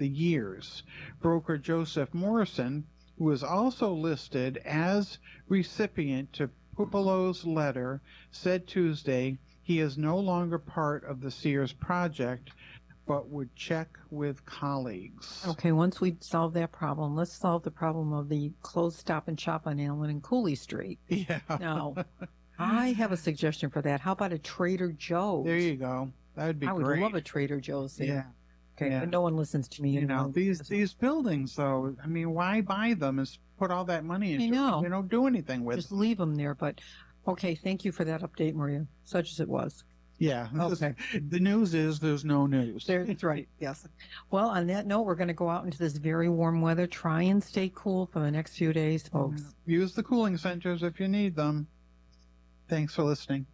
the years. Broker Joseph Morrison, who is also listed as recipient to Pupelo's letter, said Tuesday he is no longer part of the Sears project, but would check with colleagues. Okay, once we solve that problem, let's solve the problem of the closed Stop and Shop on Allen and Cooley Street. Yeah. Now, I have a suggestion for that. How about a Trader Joe's? There you go. That would be great. I would love a Trader Joe's there. Yeah. Okay, Yeah. but no one listens to me. You know, these buildings, though, I mean, why buy them and put all that money into it? You don't do anything with Just them. leave them there. But, okay, thank you for that update, Maria, such as it was. Yeah. Okay. The news is there's no news. That's right, yes. Well, on that note, we're going to go out into this very warm weather. Try and stay cool for the next few days, folks. Use the cooling centers if you need them. Thanks for listening.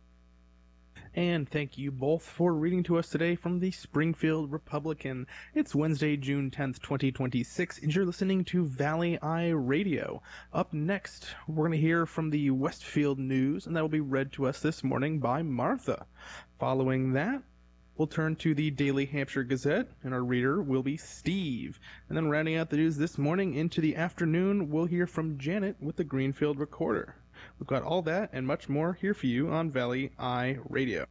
And thank you both for reading to us today from the Springfield Republican. It's Wednesday, June 10th, 2026, and you're listening to Valley Eye Radio. Up next, we're going to hear from the Westfield News, and that will be read to us this morning by Martha. Following that, we'll turn to the Daily Hampshire Gazette, and our reader will be Steve. And then rounding out the news this morning into the afternoon, we'll hear from Janet with the Greenfield Recorder. We've got all that and much more here for you on Valley Eye Radio.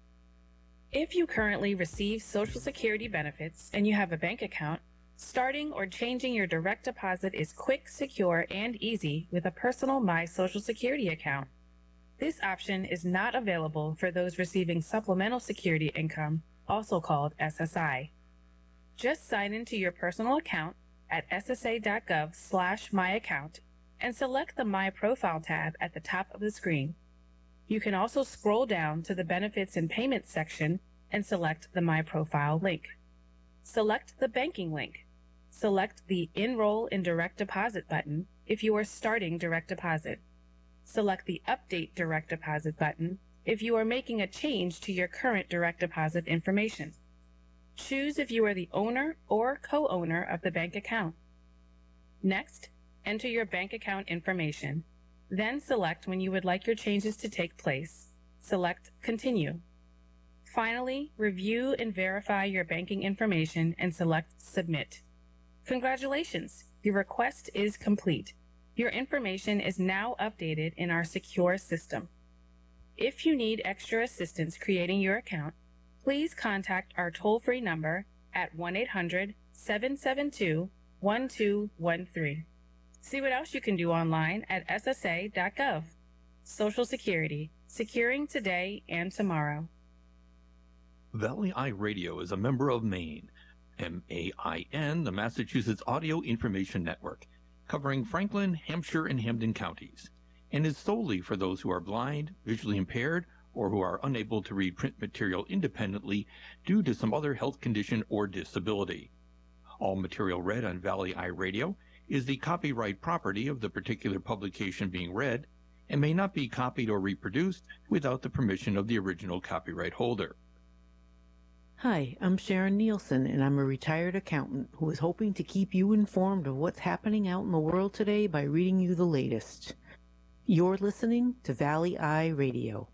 If you currently receive Social Security benefits and you have a bank account, starting or changing your direct deposit is quick, secure, and easy with a personal My Social Security account. This option is not available for those receiving Supplemental Security Income, also called SSI. Just sign into your personal account at ssa.gov/myaccount and select the My Profile tab at the top of the screen. You can also scroll down to the Benefits and Payments section and select the My Profile link. Select the banking link. Select the Enroll in Direct Deposit button if you are starting direct deposit. Select the Update Direct Deposit button if you are making a change to your current direct deposit information. Choose if you are the owner or co-owner of the bank account. Next, enter your bank account information. Then select when you would like your changes to take place. Select Continue. Finally, review and verify your banking information and select Submit. Congratulations! Your request is complete. Your information is now updated in our secure system. If you need extra assistance creating your account, please contact our toll-free number at 1-800-772-1213. See what else you can do online at ssa.gov. Social Security, securing today and tomorrow. Valley Eye Radio is a member of MAIN, MAIN, the Massachusetts Audio Information Network, covering Franklin, Hampshire, and Hampden counties, and is solely for those who are blind, visually impaired, or who are unable to read print material independently due to some other health condition or disability. All material read on Valley Eye Radio is the copyright property of the particular publication being read and may not be copied or reproduced without the permission of the original copyright holder. Hi, I'm Sharon Nielsen, and I'm a retired accountant who is hoping to keep you informed of what's happening out in the world today by reading you the latest. You're listening to Valley Eye Radio.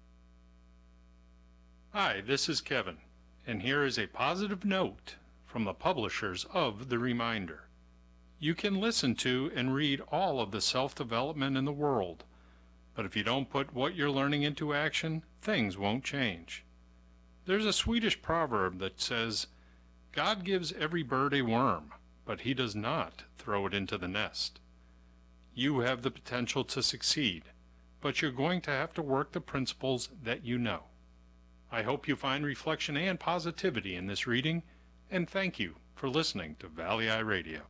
Hi, this is Kevin, and here is a positive note from the publishers of The Reminder. You can listen to and read all of the self-development in the world, but if you don't put what you're learning into action, things won't change. There's a Swedish proverb that says, God gives every bird a worm, but he does not throw it into the nest. You have the potential to succeed, but you're going to have to work the principles that you know. I hope you find reflection and positivity in this reading, and thank you for listening to Valley Eye Radio.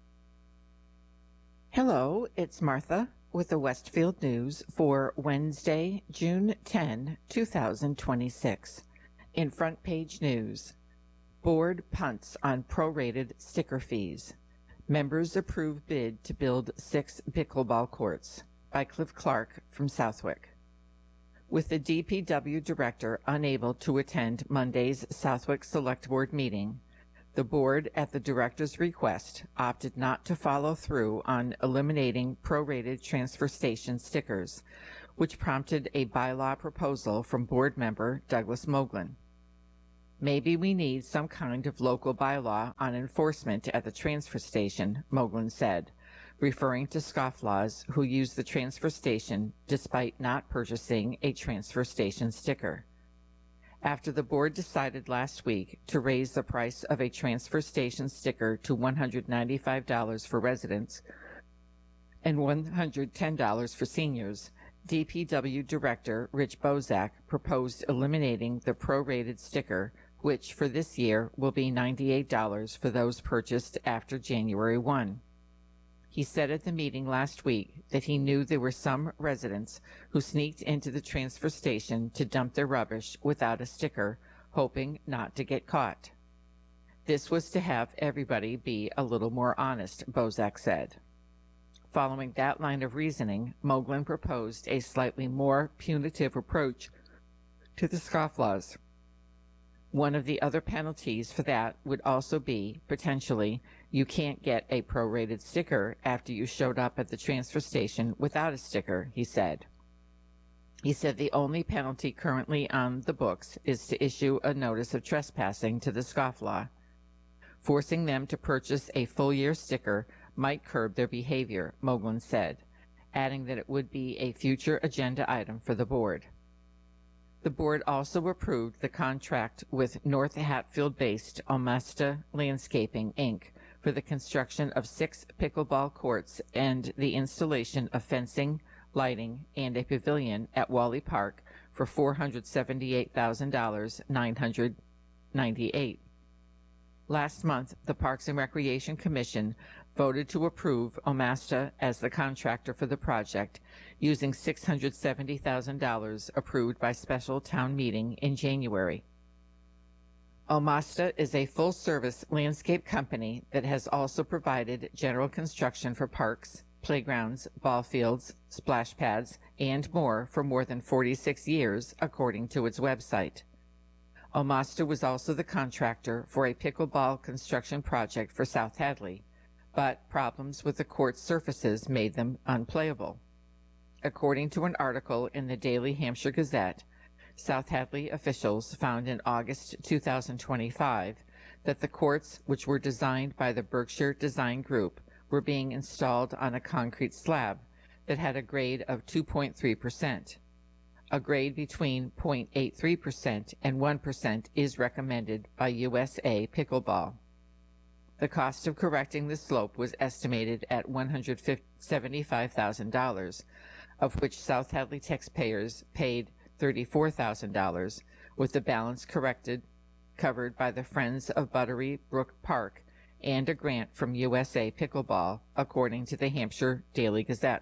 Hello, it's Martha with the Westfield News for Wednesday, June 10, 2026. In front page news, Board punts on prorated sticker fees. Members approve bid to build 6 pickleball courts, by Cliff Clark from Southwick. With the DPW director unable to attend Monday's Southwick Select Board meeting, the board, at the director's request, opted not to follow through on eliminating prorated transfer station stickers, which prompted a bylaw proposal from board member Douglas Moglen. Maybe we need some kind of local bylaw on enforcement at the transfer station, Moglen said, referring to scofflaws who use the transfer station despite not purchasing a transfer station sticker. After the board decided last week to raise the price of a transfer station sticker to $195 for residents and $110 for seniors, DPW Director Rich Bozak proposed eliminating the prorated sticker, which for this year will be $98 for those purchased after January 1. He said at the meeting last week that he knew there were some residents who sneaked into the transfer station to dump their rubbish without a sticker, hoping not to get caught. This was to have everybody be a little more honest, Bozak said. Following that line of reasoning, Moglen proposed a slightly more punitive approach to the scofflaws. One of the other penalties for that would also be, potentially, you can't get a prorated sticker after you showed up at the transfer station without a sticker, he said. He said the only penalty currently on the books is to issue a notice of trespassing to the scofflaw. Forcing them to purchase a full-year sticker might curb their behavior, Moglen said, adding that it would be a future agenda item for the board. The board also approved the contract with North Hatfield-based Omasta Landscaping, Inc. for the construction of 6 pickleball courts and the installation of fencing, lighting, and a pavilion at Wally Park for $478,998. Last month, the Parks and Recreation Commission voted to approve Omasta as the contractor for the project, using $670,000 approved by special town meeting in January. Omasta is a full-service landscape company that has also provided general construction for parks, playgrounds, ball fields, splash pads, and more for more than 46 years, according to its website. Omasta was also the contractor for a pickleball construction project for South Hadley, but problems with the court's surfaces made them unplayable. According to an article in the Daily Hampshire Gazette, South Hadley officials found in August 2025 that the courts, which were designed by the Berkshire Design Group, were being installed on a concrete slab that had a grade of 2.3%. A grade between 0.83% and 1% is recommended by USA Pickleball. The cost of correcting the slope was estimated at $175,000, of which South Hadley taxpayers paid $34,000, with the balance covered by the Friends of Buttery Brook Park and a grant from USA Pickleball, according to the Hampshire Daily Gazette.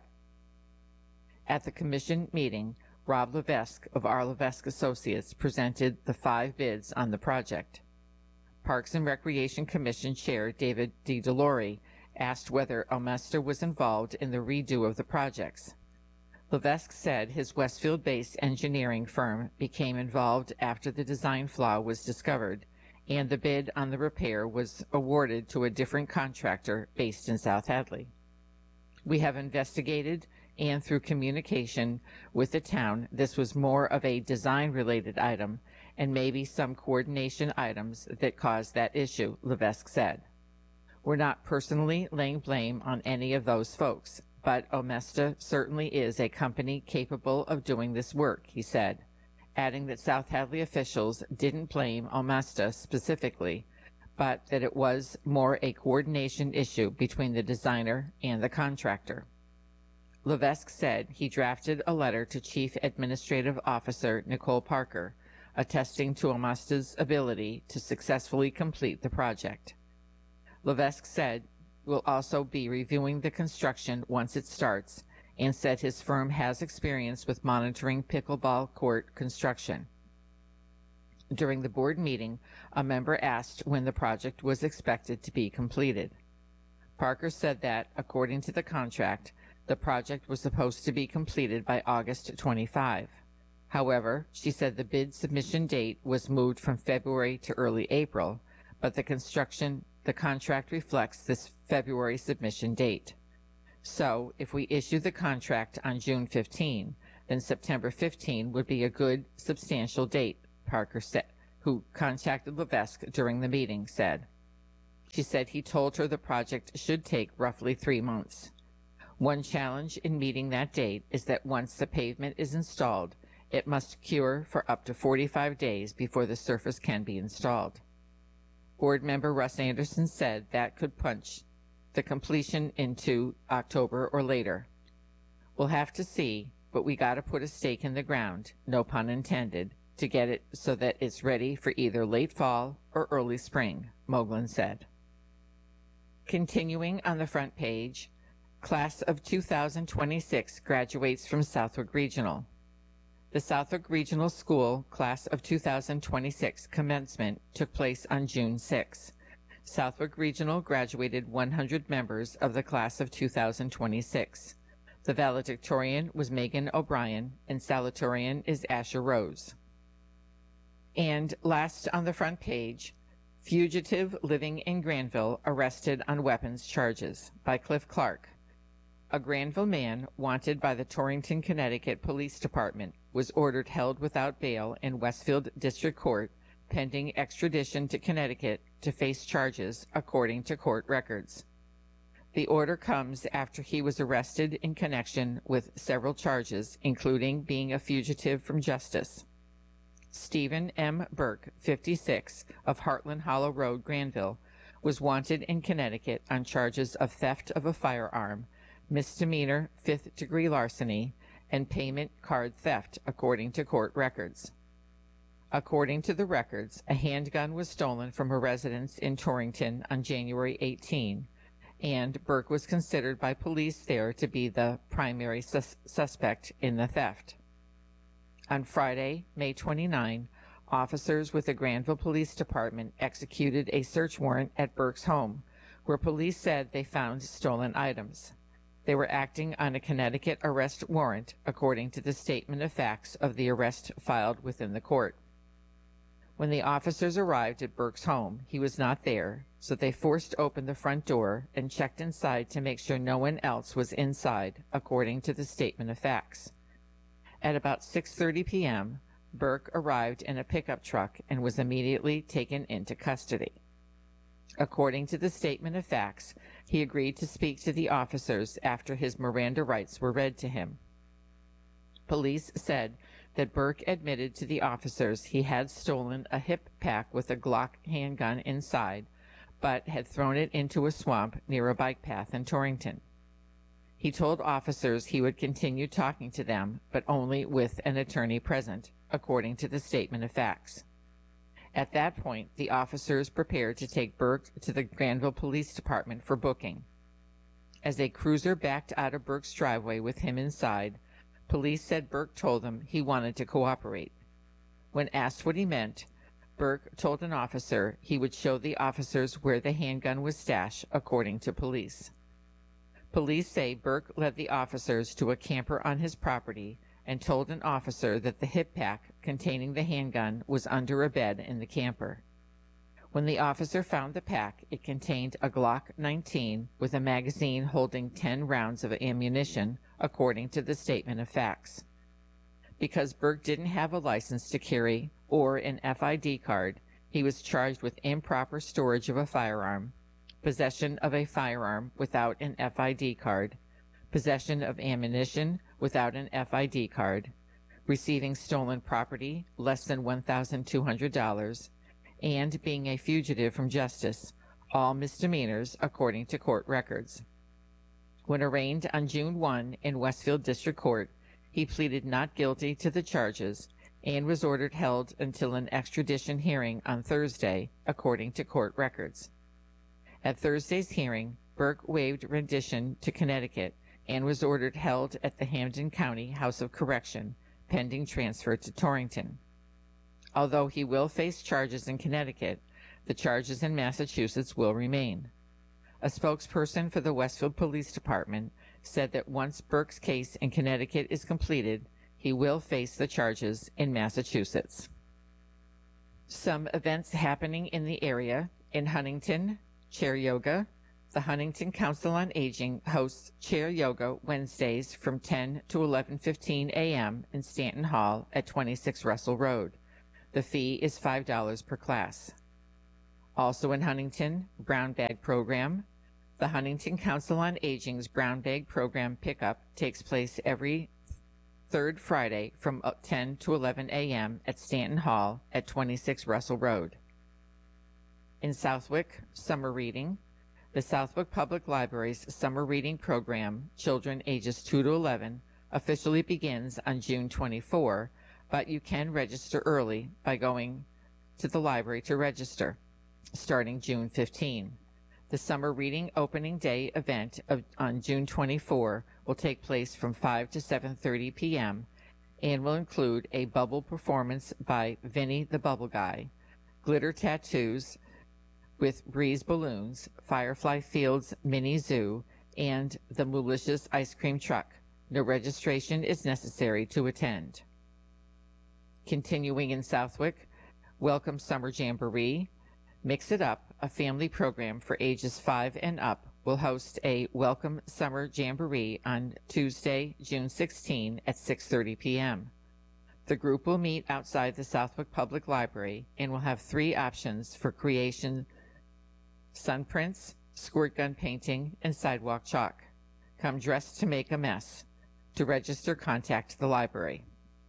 At the commission meeting, Rob Levesque of R. Levesque Associates presented the 5 bids on the project. Parks and Recreation Commission Chair David D. Delory asked whether Omasta was involved in the redo of the projects. Levesque said his Westfield-based engineering firm became involved after the design flaw was discovered, and the bid on the repair was awarded to a different contractor based in South Hadley. We have investigated, and through communication with the town, this was more of a design-related item and maybe some coordination items that caused that issue, Levesque said. We're not personally laying blame on any of those folks, but Omasta certainly is a company capable of doing this work, he said, adding that South Hadley officials didn't blame Omasta specifically, but that it was more a coordination issue between the designer and the contractor. Levesque said he drafted a letter to Chief Administrative Officer Nicole Parker, attesting to Omasta's ability to successfully complete the project. Levesque said we'll also be reviewing the construction once it starts, and said his firm has experience with monitoring pickleball court construction. During the board meeting, a member asked when the project was expected to be completed. Parker said that, according to the contract, the project was supposed to be completed by August 25. However, she said the bid submission date was moved from February to early April, but the contract reflects this February submission date. So, if we issue the contract on June 15, then September 15 would be a good, substantial date, Parker said, who contacted Levesque during the meeting, said. She said he told her the project should take roughly 3 months. One challenge in meeting that date is that once the pavement is installed, it must cure for up to 45 days before the surface can be installed. Board member Russ Anderson said that could punch the completion into October or later. We'll have to see, but we got to put a stake in the ground, no pun intended, to get it so that it's ready for either late fall or early spring, Moglen said. Continuing on the front page, Class of 2026 graduates from Southwick Regional. The Southwick Regional School Class of 2026 commencement took place on June 6. Southwick Regional graduated 100 members of the Class of 2026. The valedictorian was Megan O'Brien, and salutatorian is Asher Rose. And last on the front page, Fugitive living in Granville arrested on weapons charges, by Cliff Clark. A Granville man wanted by the Torrington, Connecticut Police Department was ordered held without bail in Westfield District Court pending extradition to Connecticut to face charges according to court records. The order comes after he was arrested in connection with several charges, including being a fugitive from justice. Stephen M. Burke, 56, of Heartland Hollow Road, Granville, was wanted in Connecticut on charges of theft of a firearm, misdemeanor 5th-degree larceny, and payment card theft, according to court records. According to the records, a handgun was stolen from a residence in Torrington on January 18, and Burke was considered by police there to be the primary suspect in the theft. On Friday, May 29, officers with the Granville Police Department executed a search warrant at Burke's home, where police said they found stolen items. They were acting on a Connecticut arrest warrant, according to the statement of facts of the arrest filed within the court. When the officers arrived at Burke's home, he was not there, so they forced open the front door and checked inside to make sure no one else was inside, according to the statement of facts. At about 6:30 p.m., Burke arrived in a pickup truck and was immediately taken into custody. According to the statement of facts, he agreed to speak to the officers after his Miranda rights were read to him. Police said that Burke admitted to the officers he had stolen a hip pack with a Glock handgun inside, but had thrown it into a swamp near a bike path in Torrington. He told officers he would continue talking to them, but only with an attorney present, according to the statement of facts. At that point, the officers prepared to take Burke to the Granville Police Department for booking. As a cruiser backed out of Burke's driveway with him inside, police said Burke told them he wanted to cooperate. When asked what he meant, Burke told an officer he would show the officers where the handgun was stashed, according to police. Police say Burke led the officers to a camper on his property and told an officer that the hip pack containing the handgun was under a bed in the camper. When the officer found the pack, it contained a Glock 19 with a magazine holding 10 rounds of ammunition, according to the statement of facts. Because Burke didn't have a license to carry or an FID card, he was charged with improper storage of a firearm, possession of a firearm without an FID card, possession of ammunition without an FID card, receiving stolen property less than $1,200, and being a fugitive from justice, all misdemeanors according to court records. When arraigned on June 1 in Westfield District Court, he pleaded not guilty to the charges and was ordered held until an extradition hearing on Thursday, according to court records. At Thursday's hearing, Burke waived rendition to Connecticut and was ordered held at the Hampden County House of Correction, pending transfer to Torrington. Although he will face charges in Connecticut, the charges in Massachusetts will remain. A spokesperson for the Westfield Police Department said that once Burke's case in Connecticut is completed, he will face the charges in Massachusetts. Some events happening in the area. In Huntington, Chair Yoga. The Huntington Council on Aging hosts Chair Yoga Wednesdays from 10 to 11:15 a.m. in Stanton Hall at 26 Russell Road. The fee is $5 per class. Also in Huntington, Brown Bag Program. The Huntington Council on Aging's Brown Bag Program pickup takes place every third Friday from 10 to 11 a.m. at Stanton Hall at 26 Russell Road. In Southwick, summer reading. The Southwick Public Library's summer reading program, children ages 2 to 11, officially begins on June 24, but you can register early by going to the library to register, starting June 15. The summer reading opening day event on June 24 will take place from 5 to 7:30 p.m. and will include a bubble performance by Vinny the Bubble Guy, glitter tattoos with breeze balloons, Firefly Fields mini zoo, and the Moolicious ice cream truck. No registration is necessary to attend. Continuing in Southwick, Welcome Summer Jamboree. Mix It Up, a family program for ages 5 and up, will host a Welcome Summer Jamboree on Tuesday, June 16 at 6:30 p.m. The group will meet outside the Southwick Public Library and will have 3 options for creation: sun prints, squirt gun painting, and sidewalk chalk. Come dressed to make a mess. To register, contact the library.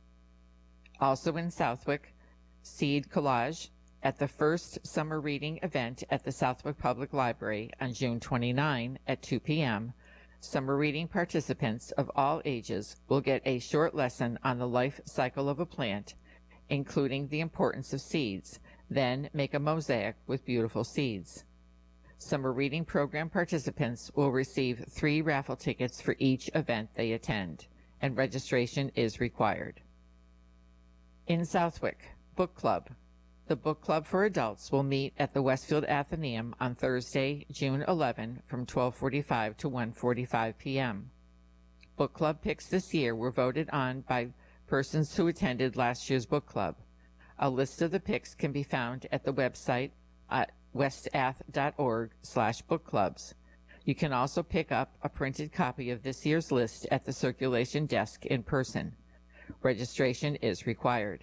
Also in Southwick, Seed Collage. At the first summer reading event at the Southwick Public Library on June 29 at 2 p.m., summer reading participants of all ages will get a short lesson on the life cycle of a plant, including the importance of seeds, then make a mosaic with beautiful seeds. Summer reading program participants will receive 3 raffle tickets for each event they attend, and registration is required. In Southwick, Book Club. The Book Club for Adults will meet at the Westfield Athenaeum on Thursday, June 11 from 12:45 to 1:45 p.m. Book Club picks this year were voted on by persons who attended last year's book club. A list of the picks can be found at the website at westath.org/bookclubs. You can also pick up a printed copy of this year's list at the circulation desk in person. Registration is required.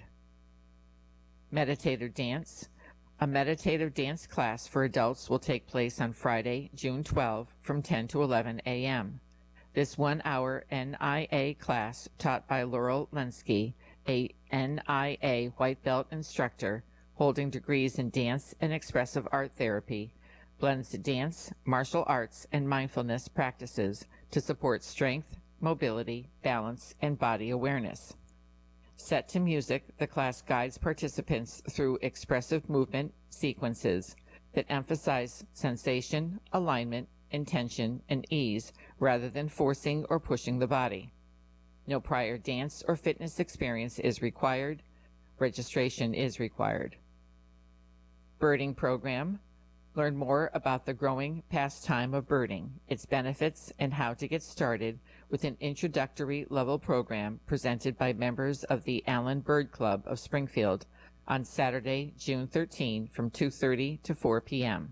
Meditative Dance. A meditative dance class for adults will take place on Friday, June 12 from 10 to 11 a.m. This 1-hour NIA class taught by Laurel Lenski, a NIA white belt instructor holding degrees in dance and expressive art therapy, blends dance, martial arts, and mindfulness practices to support strength, mobility, balance, and body awareness. Set to music, the class guides participants through expressive movement sequences that emphasize sensation, alignment, intention, and ease rather than forcing or pushing the body. No prior dance or fitness experience is required. Registration is required. Birding program. Learn more about the growing pastime of birding, its benefits, and how to get started with an introductory level program presented by members of the Allen Bird Club of Springfield on Saturday, June 13 from 2:30 to 4 p.m.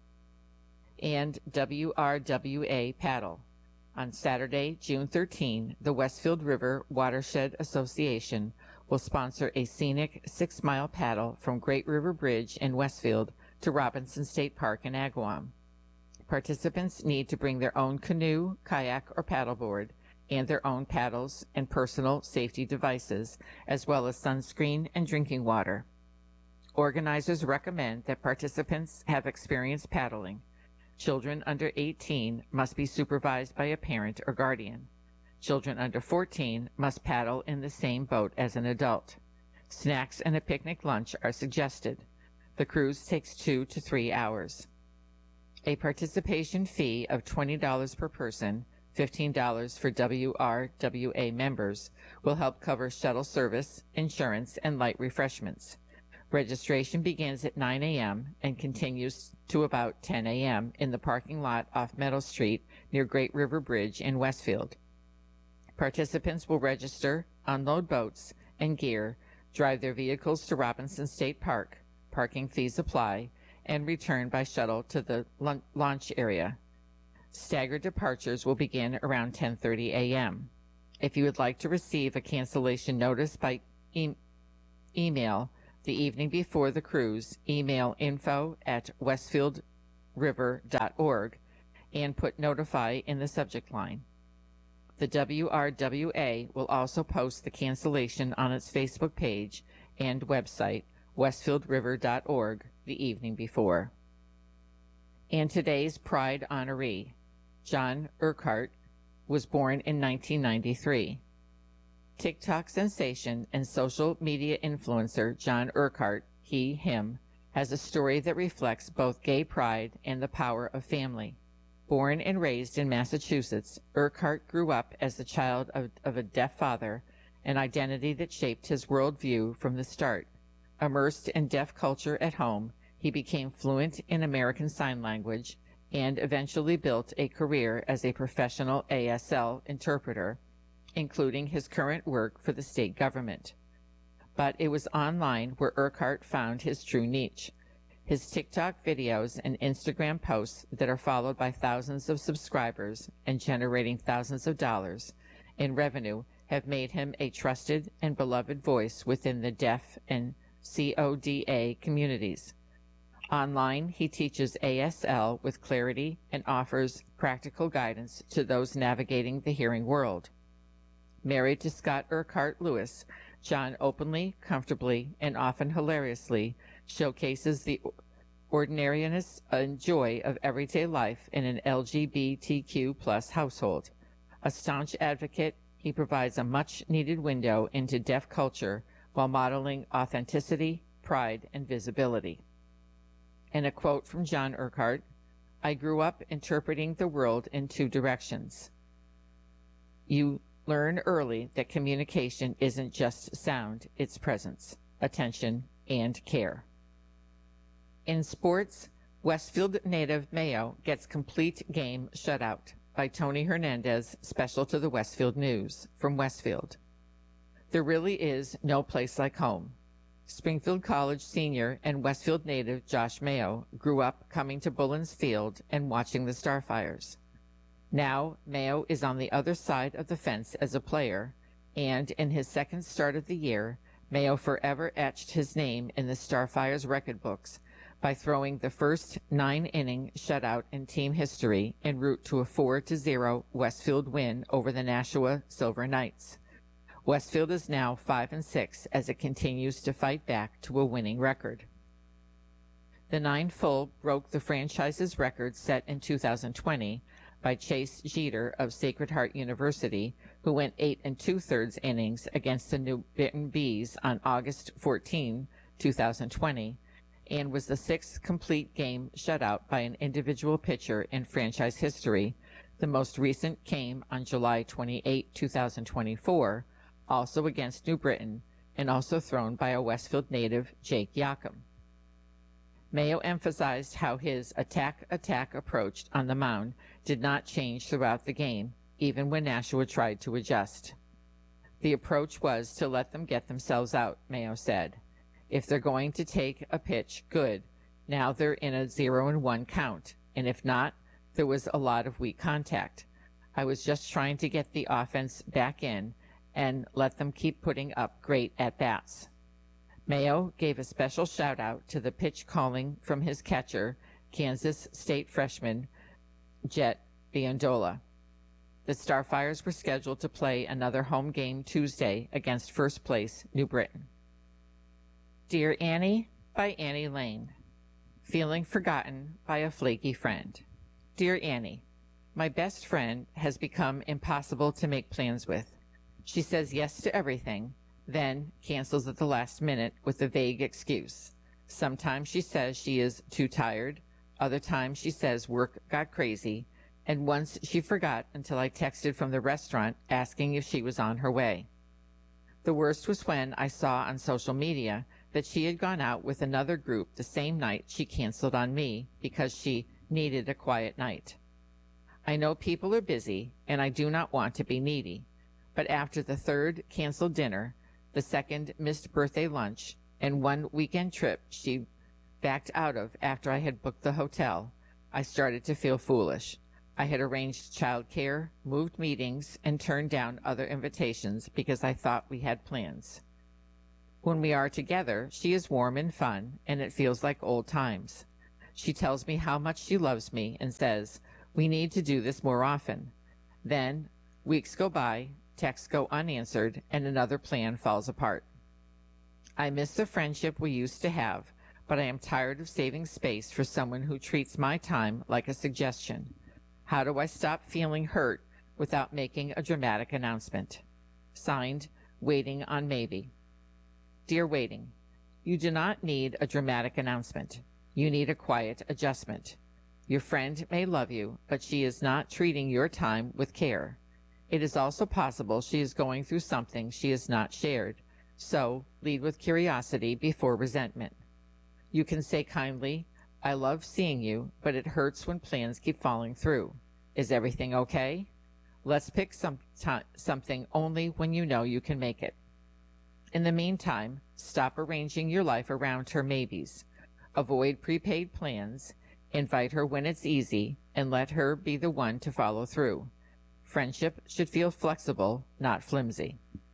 And WRWA Paddle. On Saturday, June 13, the Westfield River Watershed Association will sponsor a scenic 6-mile paddle from Great River Bridge in Westfield to Robinson State Park in Agawam. Participants need to bring their own canoe, kayak, or paddleboard, and their own paddles and personal safety devices, as well as sunscreen and drinking water. Organizers recommend that participants have experience paddling. Children under 18 must be supervised by a parent or guardian. Children under 14 must paddle in the same boat as an adult. Snacks and a picnic lunch are suggested. The cruise takes 2 to 3 hours. A participation fee of $20 per person, $15 for WRWA members, will help cover shuttle service, insurance, and light refreshments. Registration begins at 9 a.m. and continues to about 10 a.m. in the parking lot off Meadow Street near Great River Bridge in Westfield. Participants will register, unload boats and gear, drive their vehicles to Robinson State Park, parking fees apply, and return by shuttle to the launch area. Staggered departures will begin around 10:30 a.m. If you would like to receive a cancellation notice by email, The evening before the cruise, email info@westfieldriver.org and put notify in the subject line. The WRWA will also post the cancellation on its Facebook page and website, westfieldriver.org, the evening before. And today's Pride honoree, John Urquhart, was born in 1993. TikTok sensation and social media influencer John Urquhart, he, him, has a story that reflects both gay pride and the power of family. Born and raised in Massachusetts, Urquhart grew up as the child of a deaf father, an identity that shaped his worldview from the start. Immersed in deaf culture at home, he became fluent in American Sign Language and eventually built a career as a professional ASL interpreter, including his current work for the state government. But it was online where Urquhart found his true niche. His TikTok videos and Instagram posts that are followed by thousands of subscribers and generating thousands of dollars in revenue have made him a trusted and beloved voice within the deaf and CODA communities. Online, he teaches ASL with clarity and offers practical guidance to those navigating the hearing world. Married to Scott Urquhart Lewis, John openly, comfortably, and often hilariously showcases the ordinariness and joy of everyday life in an LGBTQ+ household. A staunch advocate, he provides a much-needed window into deaf culture while modeling authenticity, pride, and visibility. And a quote from John Urquhart, "I grew up interpreting the world in two directions. You learn early that communication isn't just sound, it's presence, attention, and care." In sports, Westfield native Mayo gets complete game shutout by Tony Hernandez, special to the Westfield News from Westfield. There really is no place like home. Springfield College senior and Westfield native Josh Mayo grew up coming to Bullens Field and watching the Starfires. Now, Mayo is on the other side of the fence as a player, and in his second start of the year, Mayo forever etched his name in the Starfires record books by throwing the first 9-inning shutout in team history en route to a 4-0 Westfield win over the Nashua Silver Knights. Westfield is now 5-6 as it continues to fight back to a winning record. The 9-full broke the franchise's record set in 2020 by Chase Jeter of Sacred Heart University, who went 8 2/3 innings against the New Britain Bees on August 14, 2020, and was the 6th complete game shutout by an individual pitcher in franchise history. The most recent came on July 28, 2024, also against New Britain, and also thrown by a Westfield native, Jake Yackham. Mayo emphasized how his attack approach on the mound did not change throughout the game, even when Nashua tried to adjust. The approach was to let them get themselves out, Mayo said. If they're going to take a pitch, good. Now they're in a 0-1 count, and if not, there was a lot of weak contact. I was just trying to get the offense back in and let them keep putting up great at-bats. Mayo gave a special shout-out to the pitch calling from his catcher, Kansas State freshman Jet Biondola. The Starfires were scheduled to play another home game Tuesday against first place New Britain. Dear Annie by Annie Lane. Feeling forgotten by a flaky friend. Dear Annie, my best friend has become impossible to make plans with. She says yes to everything, then cancels at the last minute with a vague excuse. Sometimes she says she is too tired, other times she says work got crazy, and once she forgot until I texted from the restaurant asking if she was on her way. The worst was when I saw on social media that she had gone out with another group the same night she canceled on me because she needed a quiet night. I know people are busy, and I do not want to be needy, but after the third canceled dinner, the second missed birthday lunch, and one weekend trip she backed out of after I had booked the hotel, I started to feel foolish. I had arranged childcare, moved meetings, and turned down other invitations because I thought we had plans. When we are together, she is warm and fun, and it feels like old times. She tells me how much she loves me and says, "We need to do this more often." Then, weeks go by, texts go unanswered, and another plan falls apart. I miss the friendship we used to have, but I am tired of saving space for someone who treats my time like a suggestion. How do I stop feeling hurt without making a dramatic announcement? Signed, Waiting on Maybe. Dear Waiting, you do not need a dramatic announcement. You need a quiet adjustment. Your friend may love you, but she is not treating your time with care. It is also possible she is going through something she has not shared, so lead with curiosity before resentment. You can say kindly, "I love seeing you, but it hurts when plans keep falling through. Is everything okay? Let's pick something only when you know you can make it." In the meantime, stop arranging your life around her maybes. Avoid prepaid plans, invite her when it's easy, and let her be the one to follow through. Friendship should feel flexible, not flimsy.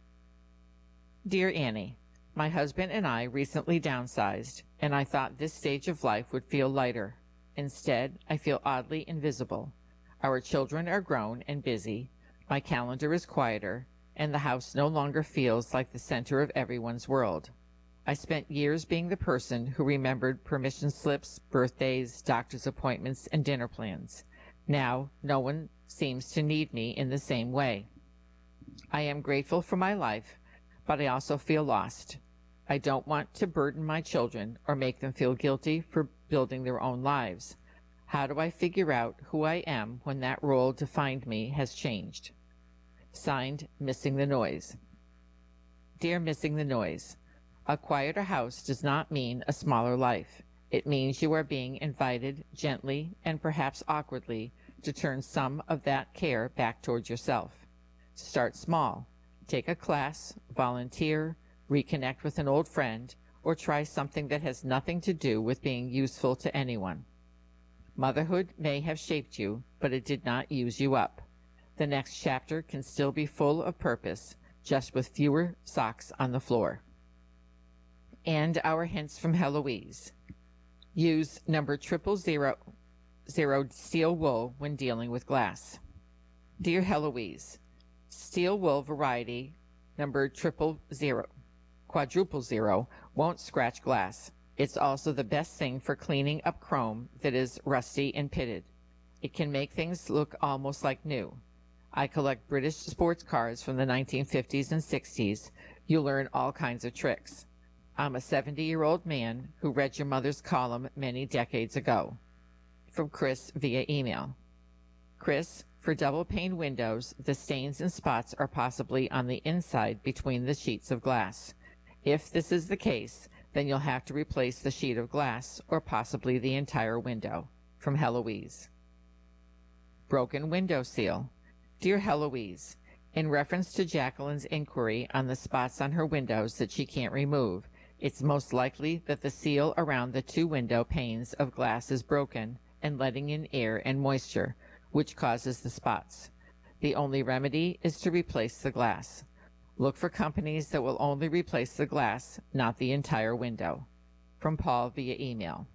Dear Annie, my husband and I recently downsized, and I thought this stage of life would feel lighter. Instead, I feel oddly invisible. Our children are grown and busy, my calendar is quieter, and the house no longer feels like the center of everyone's world. I spent years being the person who remembered permission slips, birthdays, doctor's appointments, and dinner plans. Now, no one seems to need me in the same way. I am grateful for my life, but I also feel lost. I don't want to burden my children or make them feel guilty for building their own lives. How do I figure out who I am when that role defined me has changed? Signed, Missing the Noise. Dear Missing the Noise, a quieter house does not mean a smaller life. It means you are being invited gently and perhaps awkwardly to turn some of that care back towards yourself. Start small. Take a class, volunteer, reconnect with an old friend, or try something that has nothing to do with being useful to anyone. Motherhood may have shaped you, but it did not use you up. The next chapter can still be full of purpose, just with fewer socks on the floor. And our hints from Heloise. Use number 000 steel wool when dealing with glass. Dear Heloise, steel wool variety number 000 won't scratch glass. It's also the best thing for cleaning up chrome that is rusty and pitted. It can make things look almost like new. I collect British sports cars from the 1950s and 60s. You learn all kinds of tricks. I'm a 70-year-old man who read your mother's column many decades ago. From Chris via email. Chris, for double-pane windows, the stains and spots are possibly on the inside between the sheets of glass. If this is the case, then you'll have to replace the sheet of glass or possibly the entire window. From Heloise. Broken window seal. Dear Heloise, in reference to Jacqueline's inquiry on the spots on her windows that she can't remove, it's most likely that the seal around the two window panes of glass is broken and letting in air and moisture, which causes the spots. The only remedy is to replace the glass. Look for companies that will only replace the glass, not the entire window. From Paul via email.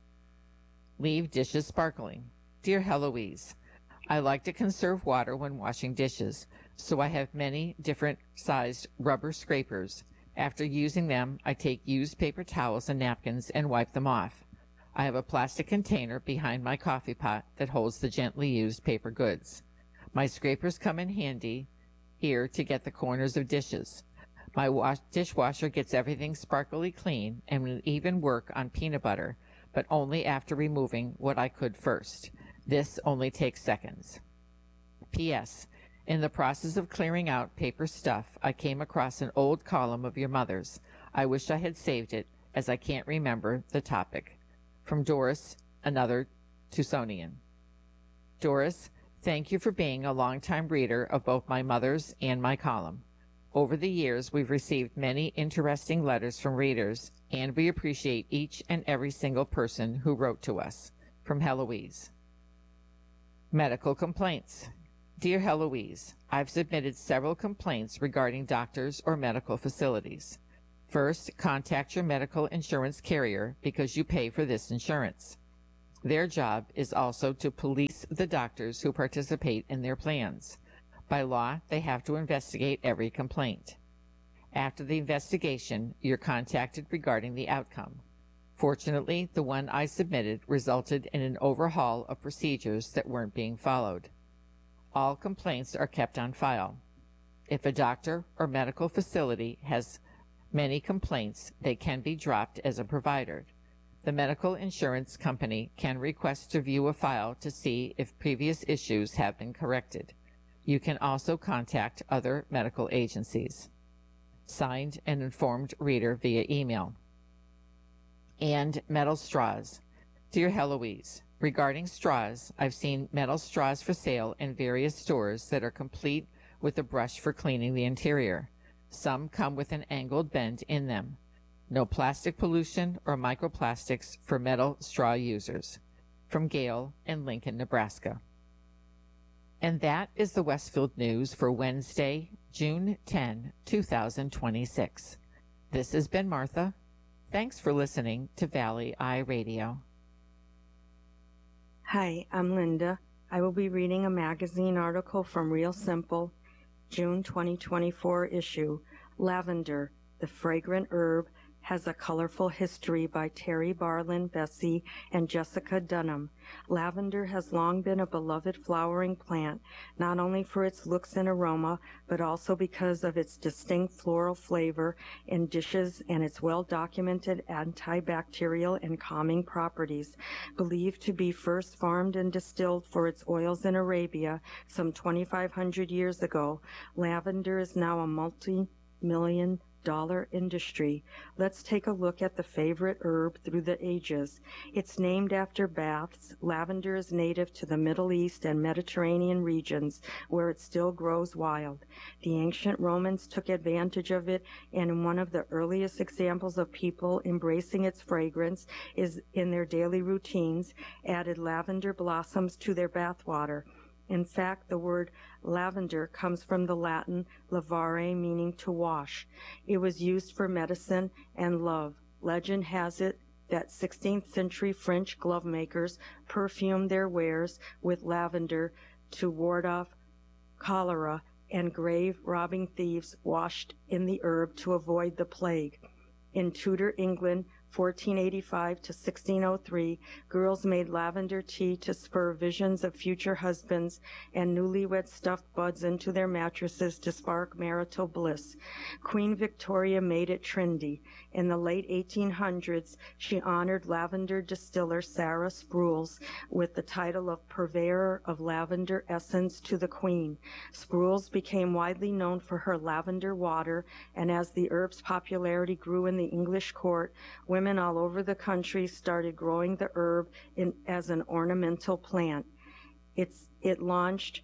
Leave dishes sparkling. Dear Heloise, I like to conserve water when washing dishes, so I have many different sized rubber scrapers. After using them, I take used paper towels and napkins and wipe them off. I have a plastic container behind my coffee pot that holds the gently used paper goods. My scrapers come in handy here to get the corners of dishes. My dishwasher gets everything sparkly clean and will even work on peanut butter, but only after removing what I could first. This only takes seconds. P.S. In the process of clearing out paper stuff, I came across an old column of your mother's. I wish I had saved it, as I can't remember the topic. From Doris, another Tucsonian. Doris, thank you for being a longtime reader of both my mother's and my column. Over the years, we've received many interesting letters from readers, and we appreciate each and every single person who wrote to us. From Heloise. Medical complaints. Dear Heloise, I've submitted several complaints regarding doctors or medical facilities. First, contact your medical insurance carrier because you pay for this insurance. Their job is also to police the doctors who participate in their plans. By law, they have to investigate every complaint. After the investigation, you're contacted regarding the outcome. Fortunately, the one I submitted resulted in an overhaul of procedures that weren't being followed. All complaints are kept on file. If a doctor or medical facility has many complaints, they can be dropped as a provider. The medical insurance company can request to view a file to see if previous issues have been corrected. You can also contact other medical agencies. Signed and informed reader via email. And metal straws. Dear Heloise, regarding straws, I've seen metal straws for sale in various stores that are complete with a brush for cleaning the interior. Some come with an angled bend in them. No plastic pollution or microplastics for metal straw users. From Gail in Lincoln, Nebraska. And that is the Westfield News for Wednesday, June 10, 2026. This has been Martha. Thanks for listening to Valley Eye Radio. Hi, I'm Linda. I will be reading a magazine article from Real Simple, June 2024 issue, Lavender, the Fragrant Herb, has a colorful history by Terry Barlin Bessie and Jessica Dunham. Lavender has long been a beloved flowering plant, not only for its looks and aroma, but also because of its distinct floral flavor in dishes and its well-documented antibacterial and calming properties. Believed to be first farmed and distilled for its oils in Arabia some 2,500 years ago, lavender is now a multi-million-dollar industry. Let's take a look at the favorite herb through the ages. It's named after baths. Lavender is native to the Middle East and Mediterranean regions, where it still grows wild. The ancient Romans took advantage of it, and one of the earliest examples of people embracing its fragrance is in their daily routines, added lavender blossoms to their bathwater. In fact, the word lavender comes from the Latin lavare, meaning to wash. It was used for medicine and love. Legend has it that 16th century French glove makers perfumed their wares with lavender to ward off cholera, and grave robbing thieves washed in the herb to avoid the plague. In Tudor England, 1485 to 1603, girls made lavender tea to spur visions of future husbands, and newlyweds stuffed buds into their mattresses to spark marital bliss. Queen Victoria made it trendy. In the late 1800s, she honored lavender distiller Sarah Sprules with the title of Purveyor of Lavender Essence to the Queen. Sprules became widely known for her lavender water, and as the herb's popularity grew in the English court, women all over the country started growing the herb as an ornamental plant. It launched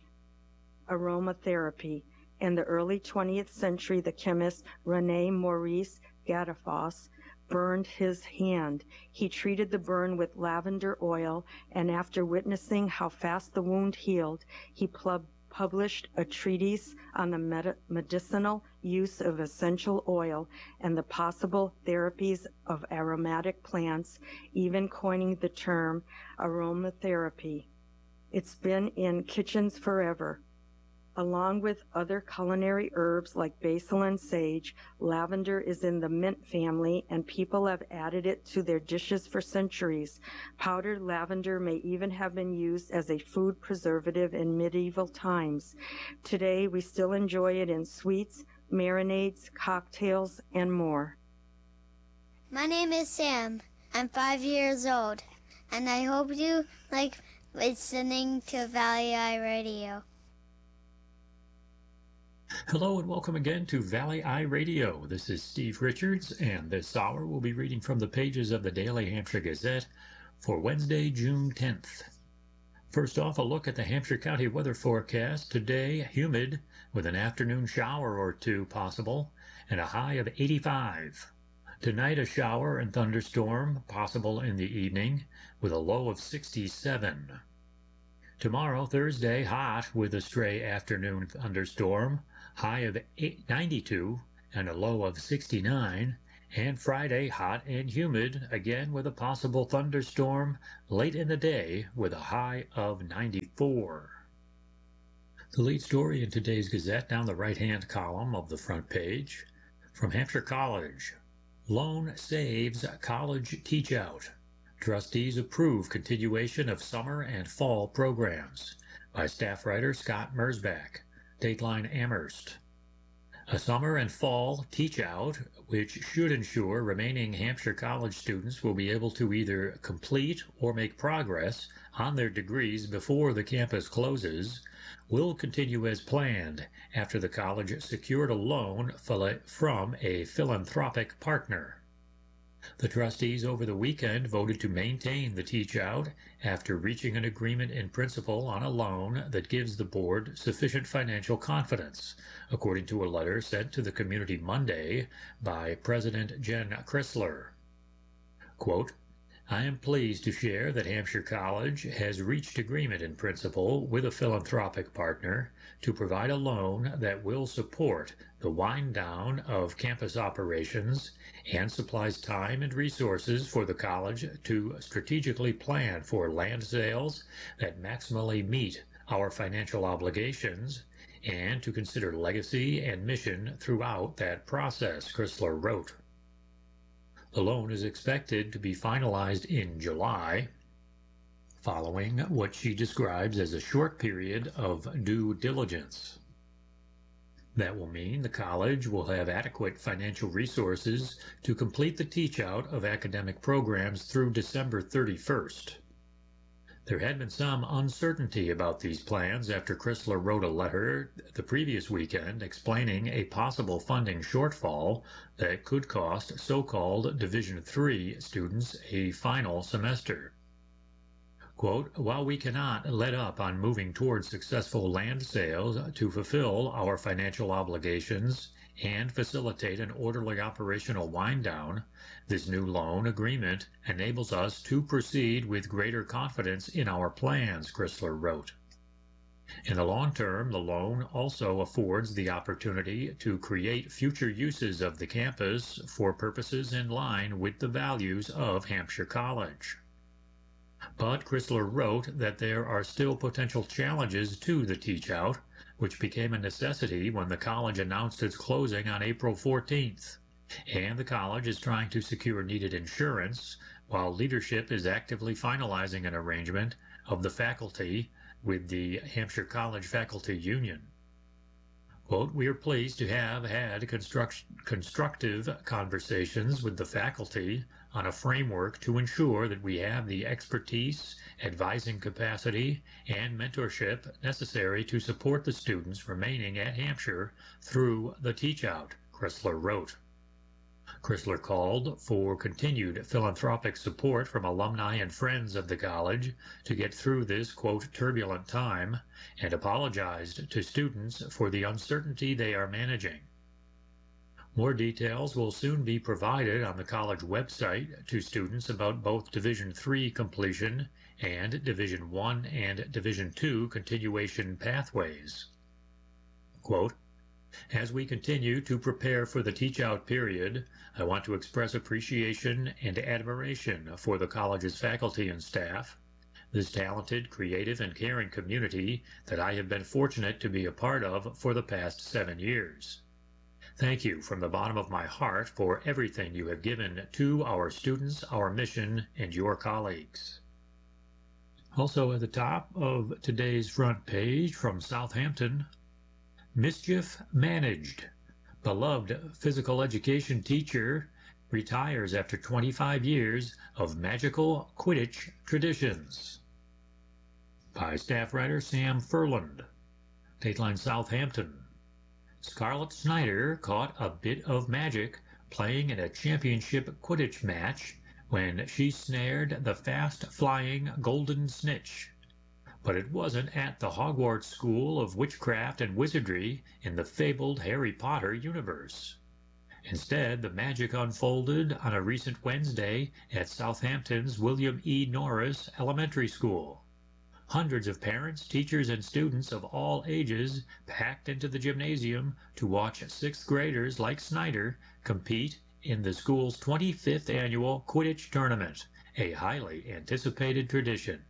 aromatherapy. In the early 20th century, the chemist René Maurice Gadafosse burned his hand. He treated the burn with lavender oil, and after witnessing how fast the wound healed, he published a treatise on the medicinal use of essential oil and the possible therapies of aromatic plants, even coining the term aromatherapy. It's been in kitchens forever. Along with other culinary herbs like basil and sage, lavender is in the mint family, and people have added it to their dishes for centuries. Powdered lavender may even have been used as a food preservative in medieval times. Today, we still enjoy it in sweets, marinades, cocktails, and more. My name is Sam. I'm 5 years old, and I hope you like listening to Valley Eye Radio. Hello and welcome again to Valley Eye Radio. This is Steve Richards, and this hour we'll be reading from the pages of the Daily Hampshire Gazette for Wednesday, June 10th. First off, a look at the Hampshire County weather forecast. Today, humid with an afternoon shower or two possible and a high of 85. Tonight, a shower and thunderstorm possible in the evening with a low of 67. Tomorrow, Thursday, hot with a stray afternoon thunderstorm, high of 92 and a low of 69, And Friday, hot and humid, again with a possible thunderstorm late in the day with a high of 94. The lead story in today's Gazette down the right-hand column of the front page. From Hampshire College, loan saves college teach-out. Trustees approve continuation of summer and fall programs. By staff writer Scott Mersbach. Dateline Amherst. A summer and fall teach-out, which should ensure remaining Hampshire College students will be able to either complete or make progress on their degrees before the campus closes, will continue as planned after the college secured a loan from a philanthropic partner. The trustees over the weekend voted to maintain the teach-out after reaching an agreement in principle on a loan that gives the board sufficient financial confidence, according to a letter sent to the community Monday by President Jen Chrysler. Quote, I am pleased to share that Hampshire College has reached agreement in principle with a philanthropic partner to provide a loan that will support the wind down of campus operations and supplies time and resources for the college to strategically plan for land sales that maximally meet our financial obligations and to consider legacy and mission throughout that process, Chrysler wrote. The loan is expected to be finalized in July, following what she describes as a short period of due diligence. That will mean the college will have adequate financial resources to complete the teach-out of academic programs through December 31st. There had been some uncertainty about these plans after Chrysler wrote a letter the previous weekend explaining a possible funding shortfall that could cost so-called Division III students a final semester. Quote, while we cannot let up on moving towards successful land sales to fulfill our financial obligations and facilitate an orderly operational wind-down, this new loan agreement enables us to proceed with greater confidence in our plans, Chrysler wrote. In the long term, the loan also affords the opportunity to create future uses of the campus for purposes in line with the values of Hampshire College. But Chrysler wrote that there are still potential challenges to the teach-out, which became a necessity when the college announced its closing on April 14th. And the college is trying to secure needed insurance, while leadership is actively finalizing an arrangement of the faculty with the Hampshire College Faculty Union. Quote, we are pleased to have had constructive conversations with the faculty on a framework to ensure that we have the expertise, advising capacity, and mentorship necessary to support the students remaining at Hampshire through the teach-out, Chrysler wrote. Chrysler called for continued philanthropic support from alumni and friends of the college to get through this, quote, turbulent time, and apologized to students for the uncertainty they are managing. More details will soon be provided on the college website to students about both Division III completion and Division I and Division II continuation pathways. Quote, as we continue to prepare for the teach-out period, I want to express appreciation and admiration for the college's faculty and staff, this talented, creative, and caring community that I have been fortunate to be a part of for the past 7 years. Thank you from the bottom of my heart for everything you have given to our students, our mission, and your colleagues. Also at the top of today's front page from Southampton, mischief managed. Beloved physical education teacher retires after 25 years of magical Quidditch traditions. By staff writer Sam Furland. Dateline Southampton. Scarlett Snyder caught a bit of magic playing in a championship Quidditch match when she snared the fast-flying Golden Snitch. But it wasn't at the Hogwarts School of Witchcraft and Wizardry in the fabled Harry Potter universe. Instead, the magic unfolded on a recent Wednesday at Southampton's William E. Norris Elementary School. Hundreds of parents, teachers, and students of all ages packed into the gymnasium to watch 6th graders like Snyder compete in the school's 25th annual Quidditch tournament, a highly anticipated tradition.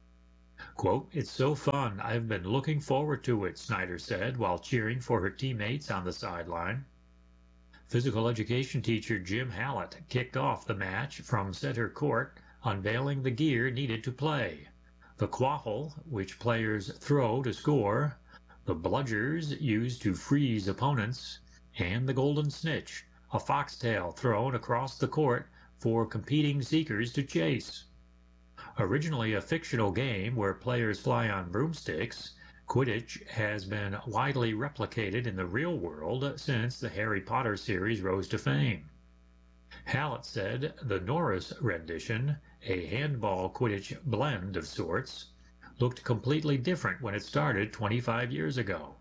Quote, "It's so fun. I've been looking forward to it," Snyder said while cheering for her teammates on the sideline. Physical education teacher Jim Hallett kicked off the match from center court, unveiling the gear needed to play. The quaffle, which players throw to score, the bludgers used to freeze opponents, and the golden snitch, a foxtail thrown across the court for competing seekers to chase. Originally a fictional game where players fly on broomsticks, Quidditch has been widely replicated in the real world since the Harry Potter series rose to fame. Hallett said the Norris rendition, a handball Quidditch blend of sorts, looked completely different when it started 25 years ago.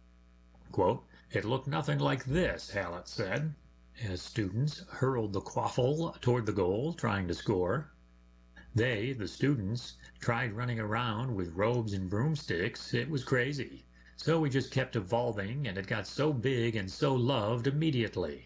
Quote, "It looked nothing like this," Hallett said, as students hurled the quaffle toward the goal, trying to score. They, the students, tried running around with robes and broomsticks. It was crazy. So we just kept evolving, and it got so big and so loved immediately.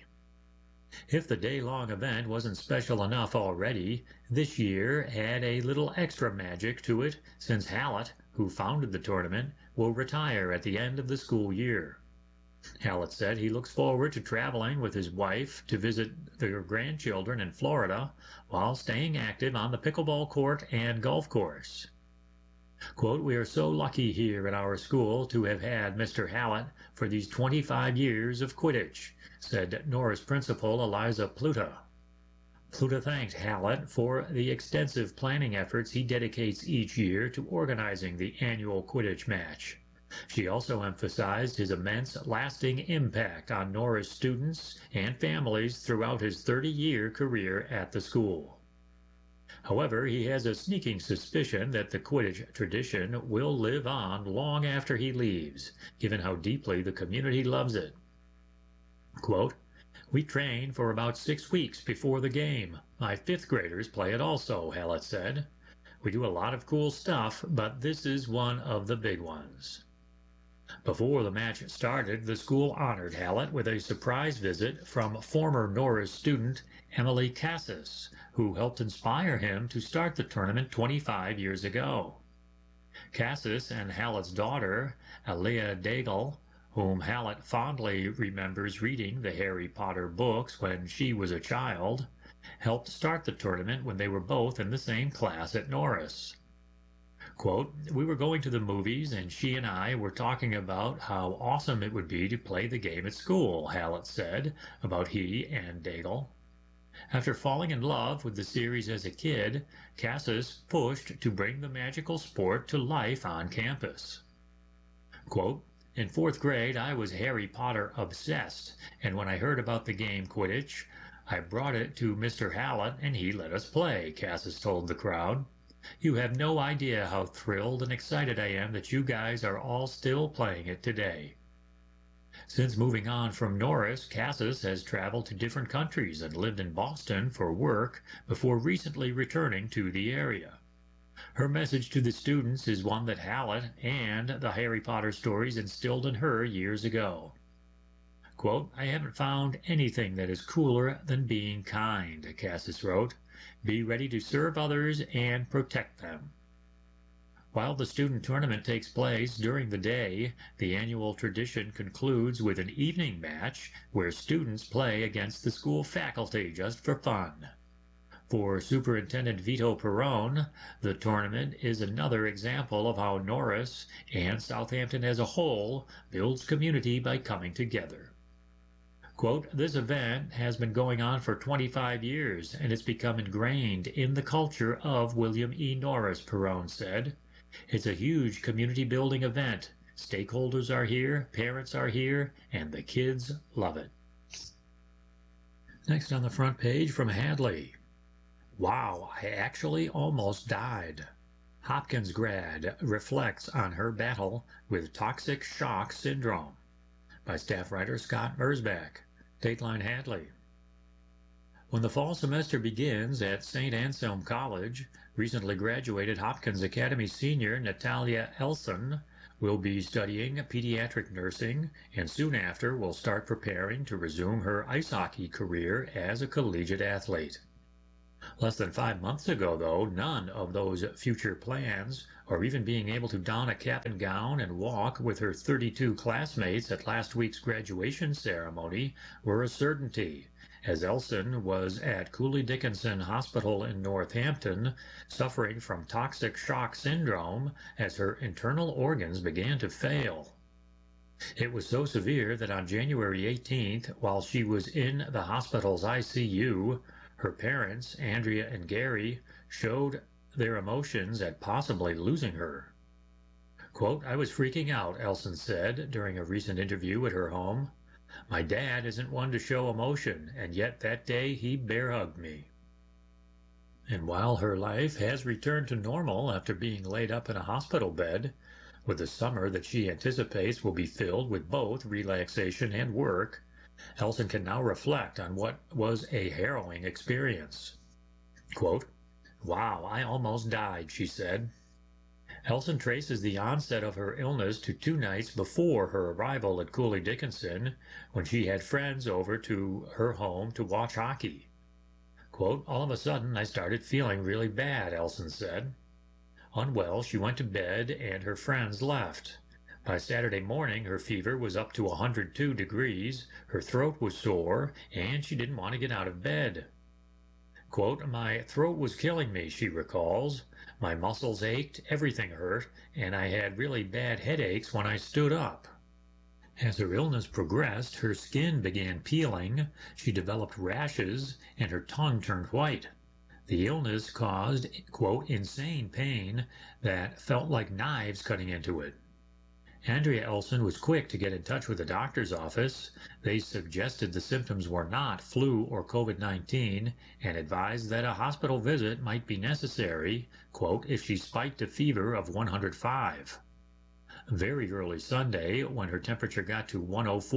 If the day-long event wasn't special enough already, this year had a little extra magic to it since Hallett, who founded the tournament, will retire at the end of the school year. Hallett said he looks forward to traveling with his wife to visit their grandchildren in Florida while staying active on the pickleball court and golf course. Quote, "We are so lucky here at our school to have had Mr. Hallett for these 25 years of Quidditch," said Norris principal Eliza Pluta. Pluta thanked Hallett for the extensive planning efforts he dedicates each year to organizing the annual Quidditch match. She also emphasized his immense lasting impact on Norris students and families throughout his 30-year career at the school. However, he has a sneaking suspicion that the Quidditch tradition will live on long after he leaves, given how deeply the community loves it. Quote, "We train for about 6 weeks before the game. My 5th graders play it also," Hallett said. "We do a lot of cool stuff, but this is one of the big ones." Before the match started, the school honored Hallett with a surprise visit from former Norris student Emily Cassis, who helped inspire him to start the tournament 25 years ago. Cassis and Hallett's daughter, Alia Daigle, whom Hallett fondly remembers reading the Harry Potter books when she was a child, helped start the tournament when they were both in the same class at Norris. Quote, "We were going to the movies and she and I were talking about how awesome it would be to play the game at school," Hallett said about he and Daigle. After falling in love with the series as a kid, Cassis pushed to bring the magical sport to life on campus. Quote, "In 4th grade, I was Harry Potter obsessed, and when I heard about the game Quidditch, I brought it to Mr. Hallett and he let us play," Cassis told the crowd. "You have no idea how thrilled and excited I am that you guys are all still playing it today." Since moving on from Norris, Cassis has traveled to different countries and lived in Boston for work before recently returning to the area. Her message to the students is one that Hallett and the Harry Potter stories instilled in her years ago. Quote, "I haven't found anything that is cooler than being kind," Cassis wrote. "Be ready to serve others and protect them." While the student tournament takes place during the day, the annual tradition concludes with an evening match where students play against the school faculty just for fun. For Superintendent Vito Perrone, the tournament is another example of how Norris and Southampton as a whole builds community by coming together. Quote, "This event has been going on for 25 years, and it's become ingrained in the culture of William E. Norris," Perrone said. "It's a huge community-building event. Stakeholders are here, parents are here, and the kids love it." Next on the front page from Hadley. "Wow, I actually almost died." Hopkins grad reflects on her battle with toxic shock syndrome. By staff writer Scott Mersbach. Dateline Hadley. When the fall semester begins at St. Anselm College, recently graduated Hopkins Academy senior Natalia Elson will be studying pediatric nursing and soon after will start preparing to resume her ice hockey career as a collegiate athlete. Less than 5 months ago, though, none of those future plans, or even being able to don a cap and gown and walk with her 32 classmates at last week's graduation ceremony, were a certainty, as Elson was at Cooley Dickinson Hospital in Northampton, suffering from toxic shock syndrome as her internal organs began to fail. It was so severe that on January 18th, while she was in the hospital's ICU, her parents, Andrea and Gary, showed their emotions at possibly losing her. Quote, "I was freaking out," Elson said during a recent interview at her home. "My dad isn't one to show emotion, and yet that day he bear-hugged me." And while her life has returned to normal after being laid up in a hospital bed, with the summer that she anticipates will be filled with both relaxation and work, Elson can now reflect on what was a harrowing experience. Quote, "Wow, I almost died," she said. Elson traces the onset of her illness to 2 nights before her arrival at Cooley Dickinson, when she had friends over to her home to watch hockey. Quote, "All of a sudden I started feeling really bad," Elson said. Unwell, she went to bed and her friends left. By Saturday morning, her fever was up to 102 degrees, her throat was sore, and she didn't want to get out of bed. Quote, "My throat was killing me," she recalls. "My muscles ached, everything hurt, and I had really bad headaches when I stood up." As her illness progressed, her skin began peeling, she developed rashes, and her tongue turned white. The illness caused, quote, "insane pain that felt like knives cutting into it." Andrea Elson was quick to get in touch with the doctor's office. They suggested the symptoms were not flu or COVID-19 and advised that a hospital visit might be necessary, quote, "if she spiked a fever of 105. Very early Sunday, when her temperature got to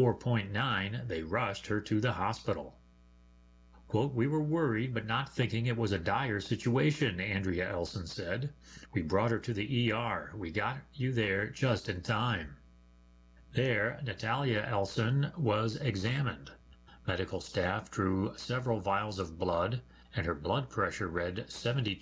104.9, they rushed her to the hospital. Quote, "We were worried but not thinking it was a dire situation," Andrea Elson said. "We brought her to the ER. We got you there just in time." There, Natalia Elson was examined. Medical staff drew several vials of blood, and her blood pressure read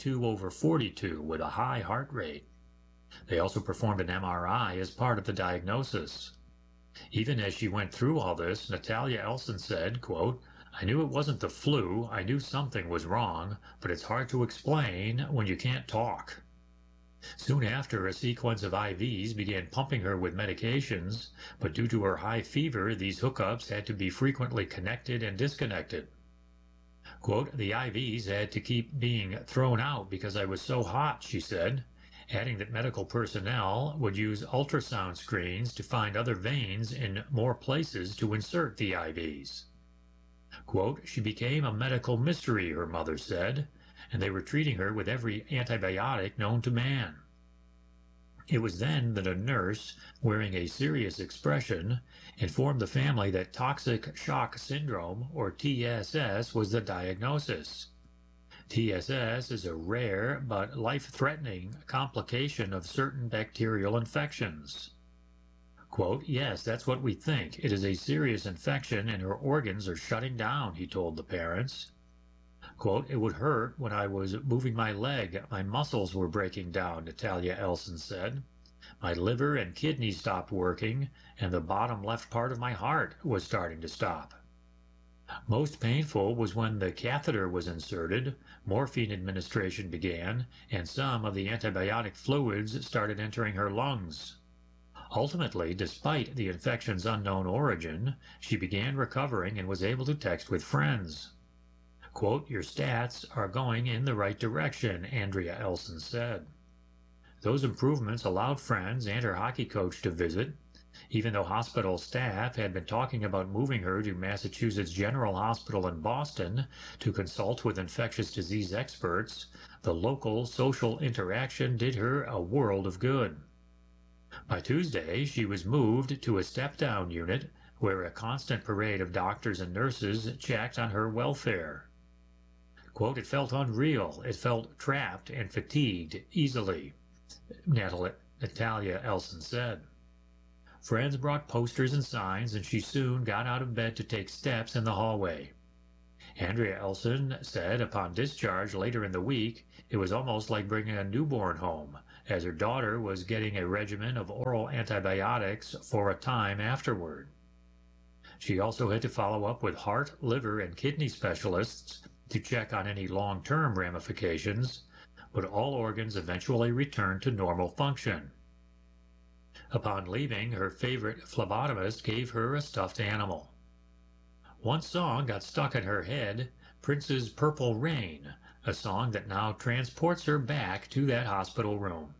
72/42 with a high heart rate. They also performed an MRI as part of the diagnosis. Even as she went through all this, Natalia Elson said, quote, "I knew it wasn't the flu, I knew something was wrong, but it's hard to explain when you can't talk." Soon after, a sequence of IVs began pumping her with medications, but due to her high fever, these hookups had to be frequently connected and disconnected. Quote, "The IVs had to keep being thrown out because I was so hot," she said, adding that medical personnel would use ultrasound screens to find other veins in more places to insert the IVs. Quote, "She became a medical mystery," her mother said, and they were treating her with every antibiotic known to man. It was then that a nurse, wearing a serious expression, informed the family that toxic shock syndrome, or TSS, was the diagnosis. TSS is a rare but life-threatening complication of certain bacterial infections. Quote, "Yes, that's what we think. It is a serious infection and her organs are shutting down," he told the parents. Quote, "It would hurt when I was moving my leg. My muscles were breaking down," Natalia Elson said. "My liver and kidneys stopped working, and the bottom left part of my heart was starting to stop." Most painful was when the catheter was inserted, morphine administration began, and some of the antibiotic fluids started entering her lungs. Ultimately, despite the infection's unknown origin, she began recovering and was able to text with friends. Quote, "Your stats are going in the right direction," Andrea Elson said. Those improvements allowed friends and her hockey coach to visit. Even though hospital staff had been talking about moving her to Massachusetts General Hospital in Boston to consult with infectious disease experts, the local social interaction did her a world of good. By Tuesday, she was moved to a step-down unit where a constant parade of doctors and nurses checked on her welfare. Quote, "It felt unreal. It felt trapped and fatigued easily," Natalia Elson said. Friends brought posters and signs, and she soon got out of bed to take steps in the hallway. Andrea Elson said upon discharge later in the week, it was almost like bringing a newborn home, as her daughter was getting a regimen of oral antibiotics for a time afterward. She also had to follow up with heart, liver, and kidney specialists to check on any long-term ramifications, but all organs eventually returned to normal function. Upon leaving, her favorite phlebotomist gave her a stuffed animal. One song got stuck in her head, Prince's Purple Rain, a song that now transports her back to that hospital room.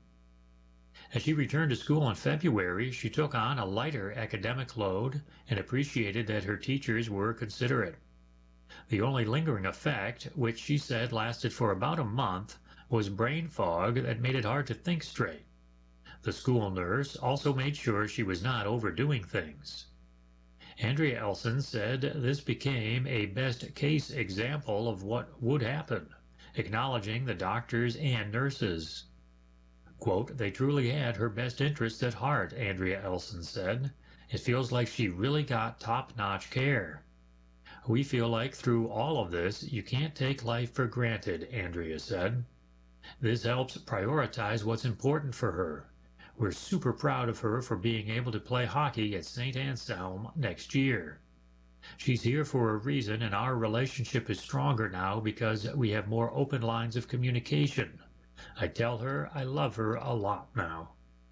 As she returned to school in February, she took on a lighter academic load and appreciated that her teachers were considerate. The only lingering effect, which she said lasted for about a month, was brain fog that made it hard to think straight. The school nurse also made sure she was not overdoing things. Andrea Elson said this became a best-case example of what would happen, acknowledging the doctors and nurses. Quote, "They truly had her best interests at heart," Andrea Elson said. "It feels like she really got top-notch care. We feel like through all of this, you can't take life for granted," Andrea said. "This helps prioritize what's important for her. We're super proud of her for being able to play hockey at St. Anselm next year. She's here for a reason, and our relationship is stronger now because we have more open lines of communication. I tell her I love her a lot now."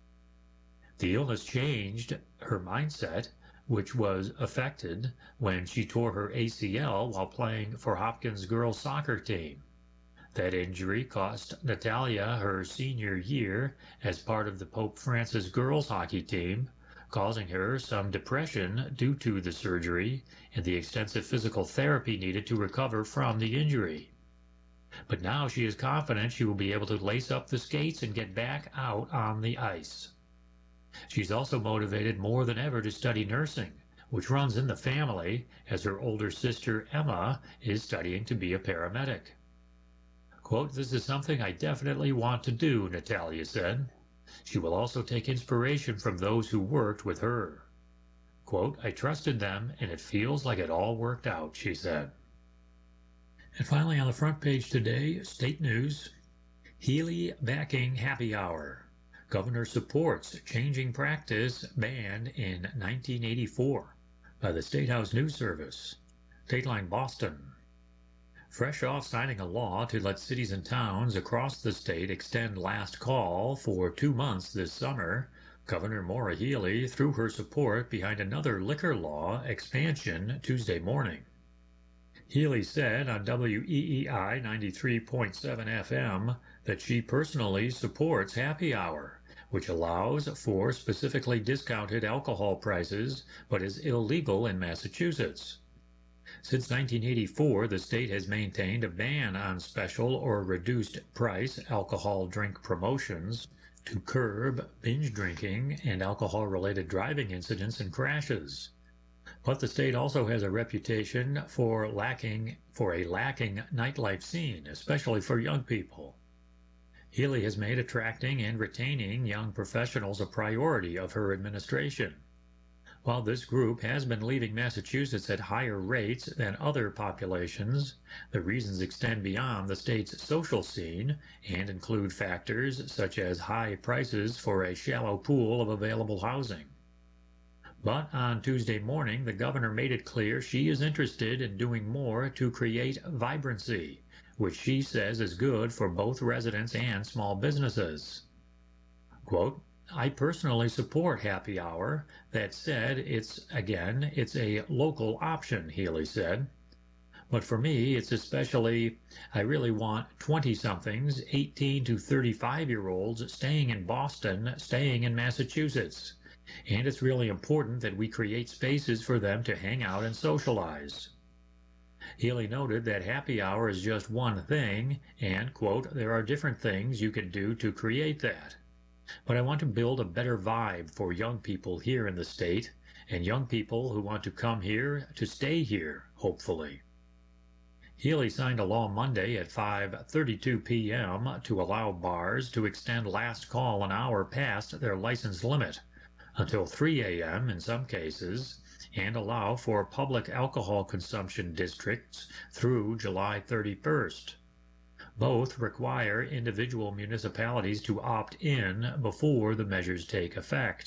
The illness changed her mindset, which was affected when she tore her ACL while playing for Hopkins girls soccer team. That injury cost Natalia her senior year as part of the Pope Francis girls hockey team, causing her some depression due to the surgery and the extensive physical therapy needed to recover from the injury. But now she is confident she will be able to lace up the skates and get back out on the ice. She's also motivated more than ever to study nursing, which runs in the family, as her older sister Emma is studying to be a paramedic. Quote, "This is something I definitely want to do," Natalia said. She will also take inspiration from those who worked with her. Quote, "I trusted them, and it feels like it all worked out," she said. And finally, on the front page today, state news, Healy backing happy hour. Governor supports changing practice banned in 1984 by the State House News Service. Dateline Boston. Fresh off signing a law to let cities and towns across the state extend last call for 2 months this summer, Governor Maura Healey threw her support behind another liquor law expansion Tuesday morning. Healey said on WEEI 93.7 FM that she personally supports happy hour, which allows for specifically discounted alcohol prices but is illegal in Massachusetts. Since 1984, the state has maintained a ban on special or reduced price alcohol drink promotions to curb binge drinking and alcohol-related driving incidents and crashes. But the state also has a reputation for a lacking nightlife scene, especially for young people. Healey has made attracting and retaining young professionals a priority of her administration. While this group has been leaving Massachusetts at higher rates than other populations, the reasons extend beyond the state's social scene and include factors such as high prices for a shallow pool of available housing. But on Tuesday morning, the governor made it clear she is interested in doing more to create vibrancy, which she says is good for both residents and small businesses. Quote, "I personally support happy hour. That said, it's a local option," Healey said. "But for me, it's especially, I really want 20-somethings, 18 to 35-year-olds staying in Boston, staying in Massachusetts. And it's really important that we create spaces for them to hang out and socialize." Healey noted that happy hour is just one thing, and, quote, "There are different things you can do to create that. But I want to build a better vibe for young people here in the state, and young people who want to come here to stay here, hopefully." Healy signed a law Monday at 5:32 p.m. to allow bars to extend last call an hour past their license limit until 3 a.m. in some cases, and allow for public alcohol consumption districts through July 31st. Both require individual municipalities to opt in before the measures take effect.